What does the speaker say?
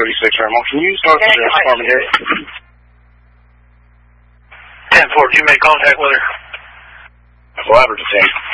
Airmont. Can you start the address for me here? 10-4, you made contact with her? Collaborative team.